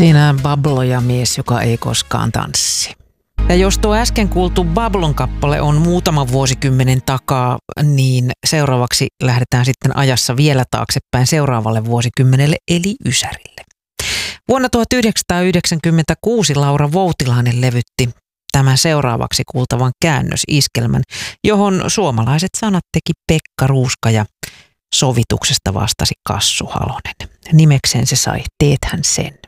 Siinä Bablo ja mies, joka ei koskaan tanssi. Ja jos tuo äsken kuultu Bablon kappale on muutaman vuosikymmenen takaa, niin seuraavaksi lähdetään sitten ajassa vielä taaksepäin seuraavalle vuosikymmenelle eli Ysärille. Vuonna 1996 Laura Voutilainen levytti tämän seuraavaksi kuultavan käännösiskelmän, johon suomalaiset sanat teki Pekka Ruuska ja sovituksesta vastasi Kassu Halonen. Nimekseen se sai Teethän sen.